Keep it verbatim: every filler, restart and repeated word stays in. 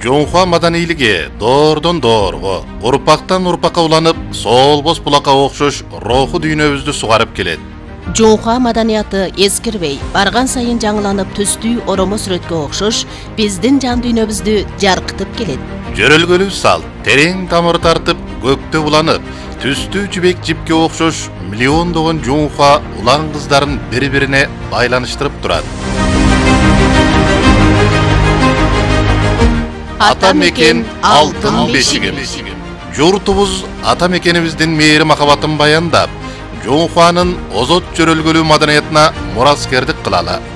Жонхуа маданийлиги доордон доорго, урпактан урпакка уланып, солбос булакка окшош руху дүйнөбүздү сугарып келет. Жонхуа маданияты эскирбей, барган сайын жаңыланып түстүү оромо сүрөткө окшош биздин жан дүйнөбүздү жаркытып келет. Жөрөлгөлүү салт терең тамыр тартып, көктө уланып, түстүү жибек жипке окшош миллиондогон жонхуа улан кыздарын бири-бирине байланыштырып турат. Ата мекен алтын бешигим. Журтубуз ата мекенибиздин мээри махабатын баяндап, Жонхуанын озот жөрөлгөлүү маданиятына мураскердик кылалы.